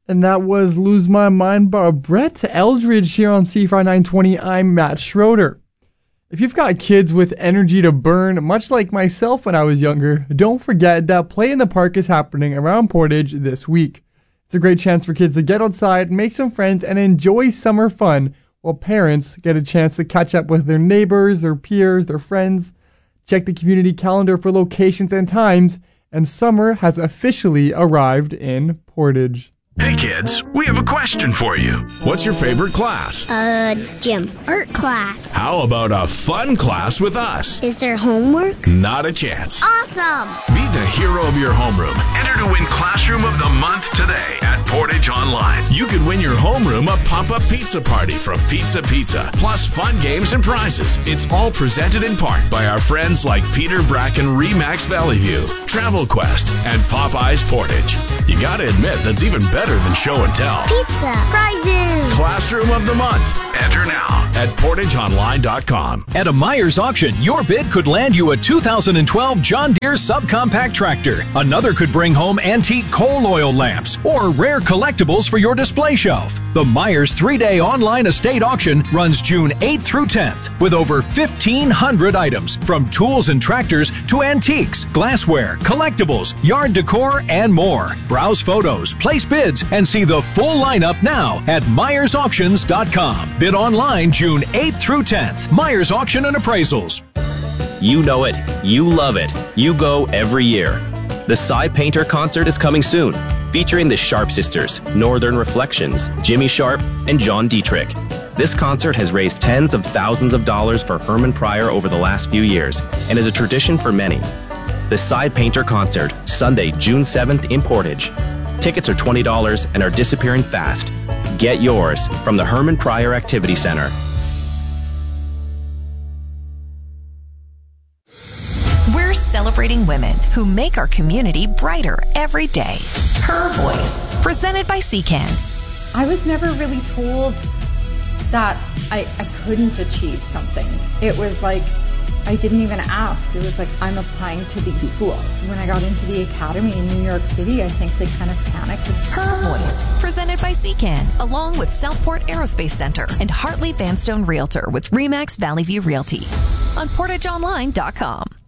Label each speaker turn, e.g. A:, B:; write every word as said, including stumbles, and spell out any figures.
A: And that was Lose My Mind by Brett Eldridge here on C F R nine twenty. I'm Matt Schroeder. If you've got kids with energy to burn, much like myself when I was younger, don't forget that Play in the Park is happening around Portage this week. It's a great chance for kids to get outside, make some friends, and enjoy summer fun, while parents get a chance to catch up with their neighbors, their peers, their friends. Check the community calendar for locations and times, and summer has officially arrived in Portage.
B: Hey kids, we have a question for you. What's your favorite class?
C: Uh, gym. Art class.
B: How about a fun class with us?
C: Is there homework?
B: Not a chance.
C: Awesome!
B: Be the hero of your homeroom. Enter to win Classroom of the Month today at Portage Online. You could win your homeroom a pop-up pizza party from Pizza Pizza, plus fun games and prizes. It's all presented in part by our friends like Peter Bracken Remax Valley View, Travel Quest, and Popeyes Portage. You gotta admit, that's even better than show and tell.
C: Pizza. Prizes.
B: Classroom of the Month. Enter now at portage online dot com.
D: At a Myers auction, your bid could land you a two thousand twelve John Deere subcompact tractor. Another could bring home antique coal oil lamps or rare collectibles for your display shelf. The Myers three-day online estate auction runs June eighth through tenth with over fifteen hundred items, from tools and tractors to antiques, glassware, collectibles, yard decor, and more. Browse photos, place bids, and see the full lineup now at myers auctions dot com. Bid online June eighth through tenth. Myers Auction and Appraisals.
E: You know it. You love it. You go every year. The Cy Painter concert is coming soon, featuring the Sharp Sisters, Northern Reflections, Jimmy Sharp, and John Dietrich. This concert has raised tens of thousands of dollars for Herman Pryor over the last few years and is a tradition for many. The Cy Painter concert, Sunday, June seventh in Portage. Tickets are twenty dollars and are disappearing fast. Get yours from the Herman Pryor Activity Center.
F: We're celebrating women who make our community brighter every day. Her Voice, presented by C C A N.
G: I was never really told that I, I couldn't achieve something. It was like, I didn't even ask. It was like, I'm applying to these schools. When I got into the academy in New York City, I think they kind of panicked.
F: Her Voice, presented by C C A N, along with Southport Aerospace Center and Hartley Vanstone Realtor with Remax Valley View Realty on portage online dot com.